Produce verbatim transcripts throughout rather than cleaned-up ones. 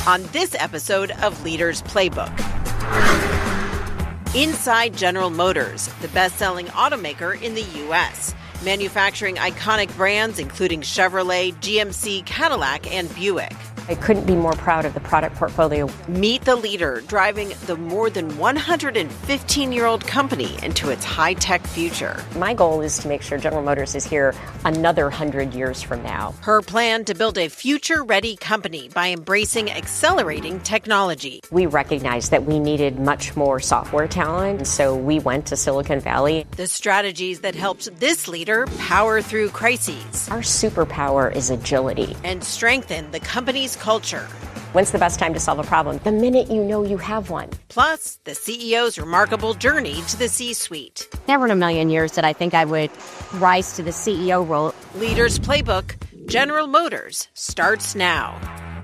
on this episode of Leaders Playbook. Inside General Motors, the best-selling automaker in the U S, manufacturing iconic brands including Chevrolet, G M C, Cadillac, and Buick. I couldn't be more proud of the product portfolio. Meet the leader driving the more than one hundred fifteen-year-old company into its high-tech future. My goal is to make sure General Motors is here another one hundred years from now. Her plan to build a future-ready company by embracing accelerating technology. We recognized that we needed much more software talent, so we went to Silicon Valley. The strategies that helped this leader power through crises. Our superpower is agility. And strengthen the company's culture. When's the best time to solve a problem? The minute you know you have one. Plus, the C E O's remarkable journey to the C-suite. Never in a million years that I think I would rise to the C E O role. Leaders Playbook, General Motors, starts now.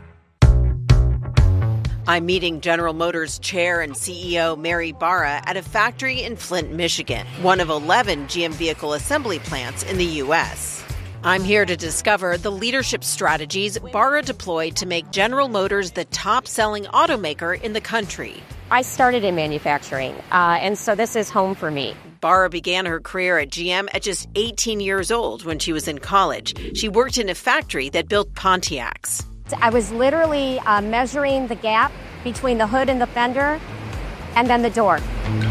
I'm meeting General Motors Chair and C E O Mary Barra at a factory in Flint, Michigan, one of eleven G M vehicle assembly plants in the U S I'm here to discover the leadership strategies Barra deployed to make General Motors the top-selling automaker in the country. I started in manufacturing, uh, and so this is home for me. Barra began her career at G M at just eighteen years old when she was in college. She worked in a factory that built Pontiacs. I was literally uh, measuring the gap between the hood and the fender, and then the door.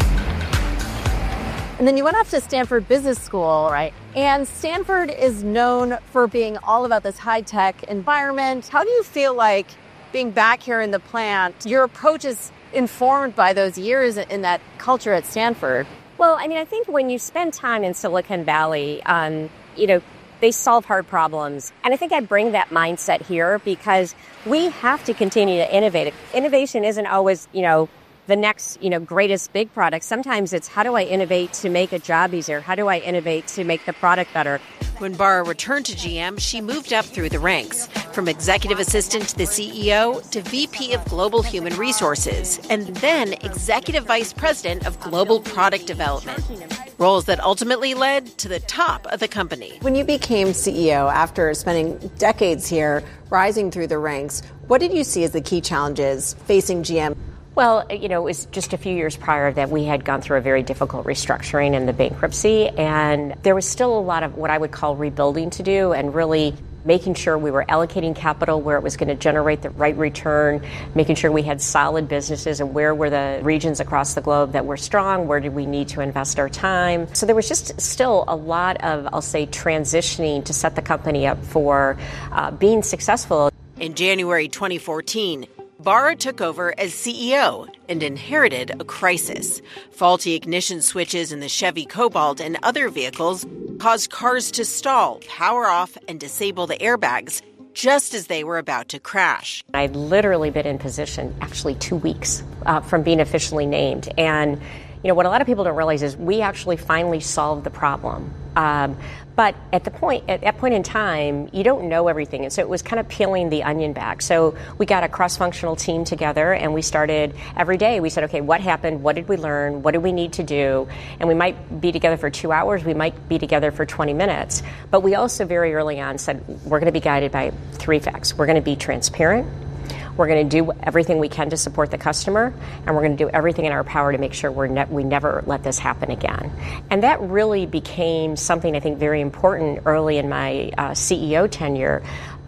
And then you went off to Stanford Business School, right? And Stanford is known for being all about this high-tech environment. How do you feel like being back here in the plant, your approach is informed by those years in that culture at Stanford? Well, I mean, I think when you spend time in Silicon Valley, um, you know, they solve hard problems. And I think I bring that mindset here because we have to continue to innovate. Innovation isn't always, you know, the next, you know, greatest big product. Sometimes it's how do I innovate to make a job easier? How do I innovate to make the product better? When Barra returned to G M, she moved up through the ranks, from executive assistant to the C E O to V P of Global Human Resources, and then executive vice president of Global Product Development, roles that ultimately led to the top of the company. When you became C E O after spending decades here, rising through the ranks, what did you see as the key challenges facing G M? Well, you know, it was just a few years prior that we had gone through a very difficult restructuring and the bankruptcy, and there was still a lot of what I would call rebuilding to do and really making sure we were allocating capital where it was going to generate the right return, making sure we had solid businesses and where were the regions across the globe that were strong, where did we need to invest our time. So there was just still a lot of, I'll say, transitioning to set the company up for uh, being successful. In January twenty fourteen, Barra took over as C E O and inherited a crisis. Faulty ignition switches in the Chevy Cobalt and other vehicles caused cars to stall, power off, and disable the airbags just as they were about to crash. I'd literally been in position actually two weeks uh, from being officially named. And, you know, what a lot of people don't realize is we actually finally solved the problem. Um, but at the point, at that point in time, you don't know everything. And so it was kind of peeling the onion back. So we got a cross-functional team together and we started every day. We said, okay, what happened? What did we learn? What do we need to do? And we might be together for two hours. We might be together for twenty minutes. But we also very early on said, we're going to be guided by three facts. We're going to be transparent. We're going to do everything we can to support the customer, and we're going to do everything in our power to make sure we're ne- we never let this happen again. And that really became something I think very important early in my uh, C E O tenure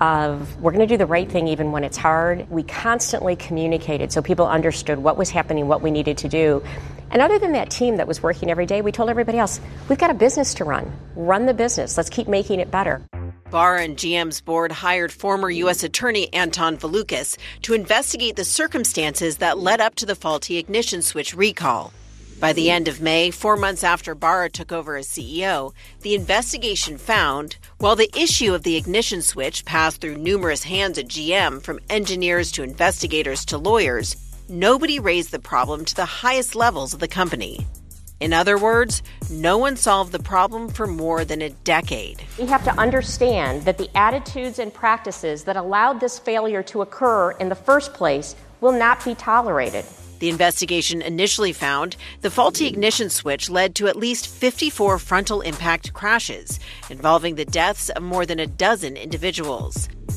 of we're going to do the right thing even when it's hard. We constantly communicated so people understood what was happening, what we needed to do. And other than that team that was working every day, we told everybody else, we've got a business to run. Run the business. Let's keep making it better. Barra and G M's board hired former U S Attorney Anton Valukas to investigate the circumstances that led up to the faulty ignition switch recall. By the end of May, four months after Barra took over as C E O, the investigation found, while the issue of the ignition switch passed through numerous hands at G M, from engineers to investigators to lawyers, nobody raised the problem to the highest levels of the company. In other words, no one solved the problem for more than a decade. We have to understand that the attitudes and practices that allowed this failure to occur in the first place will not be tolerated. The investigation initially found the faulty ignition switch led to at least fifty-four frontal impact crashes, involving the deaths of more than a dozen individuals.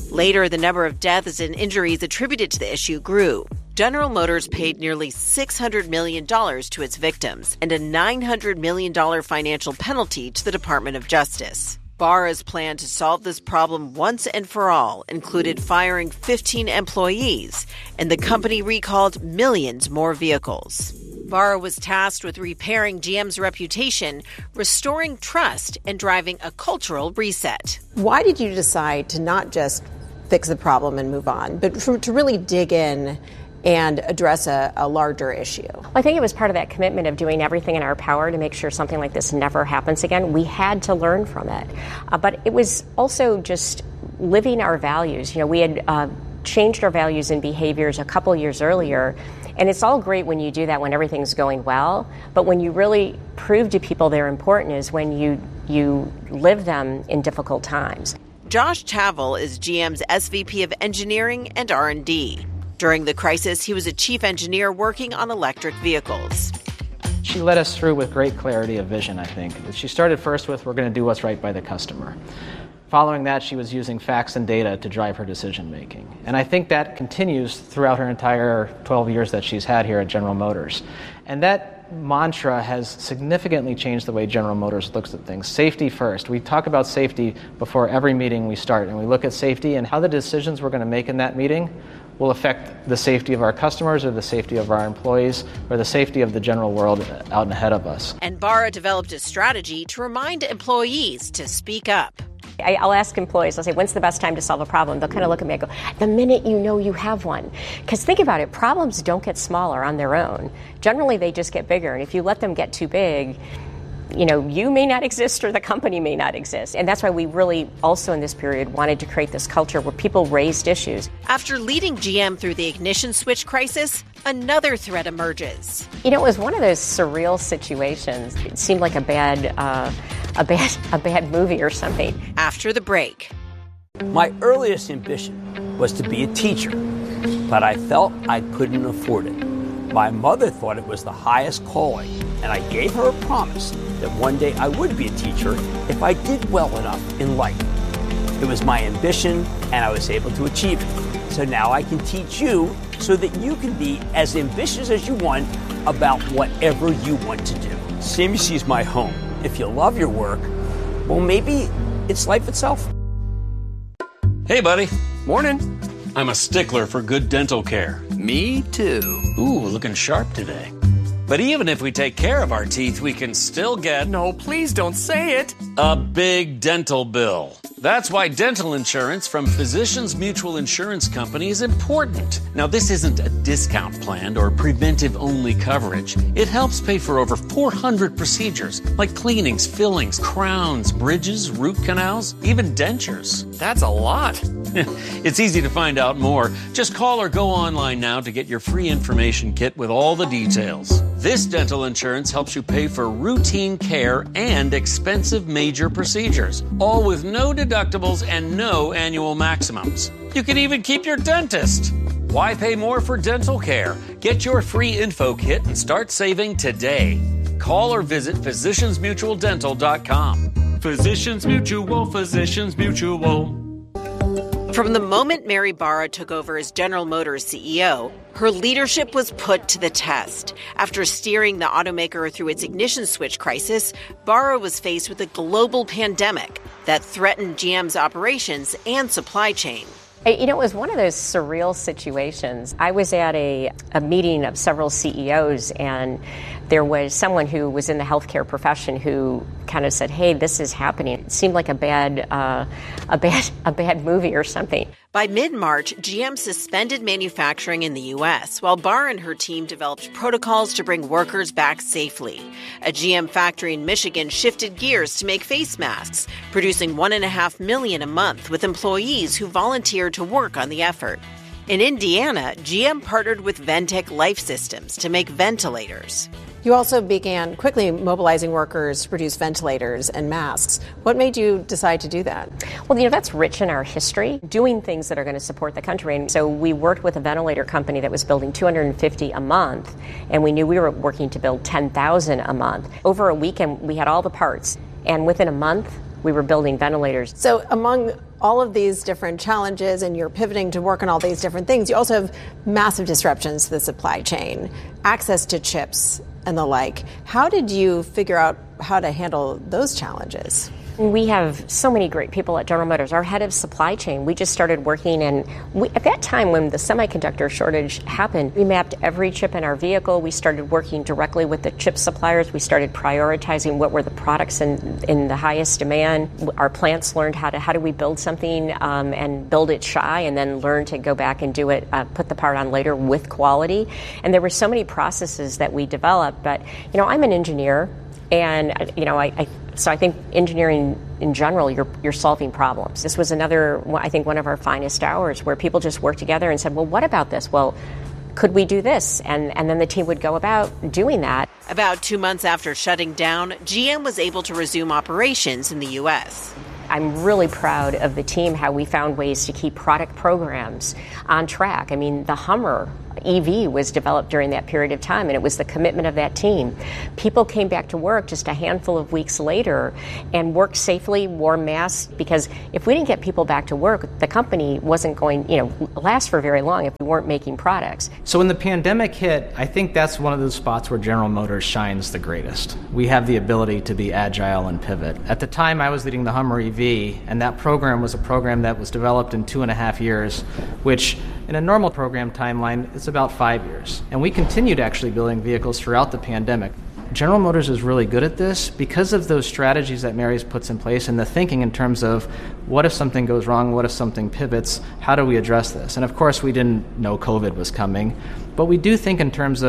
Later, the number of deaths and injuries attributed to the issue grew. General Motors paid nearly six hundred million dollars to its victims and a nine hundred million dollars financial penalty to the Department of Justice. Barra's plan to solve this problem once and for all included firing fifteen employees, and the company recalled millions more vehicles. Barra was tasked with repairing G M's reputation, restoring trust, and driving a cultural reset. Why did you decide to not just fix the problem and move on, but to really dig in and address a, a larger issue? Well, I think it was part of that commitment of doing everything in our power to make sure something like this never happens again. We had to learn from it. Uh, but it was also just living our values. You know, we had uh, changed our values and behaviors a couple years earlier. And it's all great when you do that when everything's going well. But when you really prove to people they're important is when you you live them in difficult times. Josh Tavel is G M's S V P of Engineering and R and D. During the crisis, he was a chief engineer working on electric vehicles. She led us through with great clarity of vision, I think. She started first with, we're going to do what's right by the customer. Following that, she was using facts and data to drive her decision-making. And I think that continues throughout her entire twelve years that she's had here at General Motors. And that mantra has significantly changed the way General Motors looks at things. Safety first. We talk about safety before every meeting we start, and we look at safety and how the decisions we're going to make in that meeting will affect the safety of our customers or the safety of our employees or the safety of the general world out ahead of us. And Barra developed a strategy to remind employees to speak up. I, I'll ask employees, I'll say, when's the best time to solve a problem? They'll kind of look at me and go, the minute you know you have one. Because think about it, problems don't get smaller on their own. Generally, they just get bigger. And if you let them get too big, you know, you may not exist or the company may not exist. And that's why we really also in this period wanted to create this culture where people raised issues. After leading G M through the ignition switch crisis, another threat emerges. You know, it was one of those surreal situations. It seemed like a bad, uh, a bad, a bad movie or something. After the break. My earliest ambition was to be a teacher, but I felt I couldn't afford it. My mother thought it was the highest calling, and I gave her a promise that one day I would be a teacher if I did well enough in life. It was my ambition, and I was able to achieve it. So now I can teach you so that you can be as ambitious as you want about whatever you want to do. C M U C is my home. If you love your work, well, maybe it's life itself. Hey, buddy. Morning. I'm a stickler for good dental care. Me too. Ooh, looking sharp today. But even if we take care of our teeth, we can still get... No, please don't say it. A big dental bill. That's why dental insurance from Physicians Mutual Insurance Company is important. Now, this isn't a discount plan or preventive-only coverage. It helps pay for over four hundred procedures, like cleanings, fillings, crowns, bridges, root canals, even dentures. That's a lot. It's easy to find out more. Just call or go online now to get your free information kit with all the details. This dental insurance helps you pay for routine care and expensive major procedures, all with no deductibles and no annual maximums. You can even keep your dentist. Why pay more for dental care? Get your free info kit and start saving today. Call or visit physicians mutual dental dot com. Physicians Mutual, Physicians Mutual. From the moment Mary Barra took over as General Motors C E O, her leadership was put to the test. After steering the automaker through its ignition switch crisis, Barra was faced with a global pandemic that threatened G M's operations and supply chain. You know, it was one of those surreal situations. I was at a, a meeting of several C E Os, and there was someone who was in the healthcare profession who kind of said, "Hey, this is happening." It seemed like a bad, uh, a bad, a bad movie or something. By mid-March, G M suspended manufacturing in the U S, while Barra and her team developed protocols to bring workers back safely. A G M factory in Michigan shifted gears to make face masks, producing one and a half million a month with employees who volunteered to work on the effort. In Indiana, G M partnered with Ventec Life Systems to make ventilators. You also began quickly mobilizing workers to produce ventilators and masks. What made you decide to do that? Well, you know, that's rich in our history, doing things that are going to support the country. And so we worked with a ventilator company that was building two hundred fifty a month, and we knew we were working to build ten thousand a month. Over a weekend, we had all the parts, and within a month, we were building ventilators. So among all of these different challenges, and you're pivoting to work on all these different things, you also have massive disruptions to the supply chain, access to chips and the like. How did you figure out how to handle those challenges? We have so many great people at General Motors. Our head of supply chain, we just started working, and we, at that time when the semiconductor shortage happened, we mapped every chip in our vehicle. We started working directly with the chip suppliers. We started prioritizing what were the products in, in the highest demand. Our plants learned how to how do we build something um, and build it shy, and then learn to go back and do it, uh, put the part on later with quality. And there were so many processes that we developed. But you know, I'm an engineer, and you know, I. I So I think engineering in general, you're you're solving problems. This was another, I think, one of our finest hours where people just worked together and said, well, what about this? Well, could we do this? And and then the team would go about doing that. About two months after shutting down, G M was able to resume operations in the U S. I'm really proud of the team, how we found ways to keep product programs on track. I mean, the Hummer E V was developed during that period of time, and it was the commitment of that team. People came back to work just a handful of weeks later and worked safely, wore masks, because if we didn't get people back to work, the company wasn't going, you know, last for very long if we weren't making products. So when the pandemic hit, I think that's one of those spots where General Motors shines the greatest. We have the ability to be agile and pivot. At the time, I was leading the Hummer E V, and that program was a program that was developed in two and a half years, which in a normal program timeline, it's about five years. And we continued actually building vehicles throughout the pandemic. General Motors is really good at this because of those strategies that Mary's puts in place and the thinking in terms of what if something goes wrong, what if something pivots, how do we address this? And of course, we didn't know COVID was coming, but we do think in terms of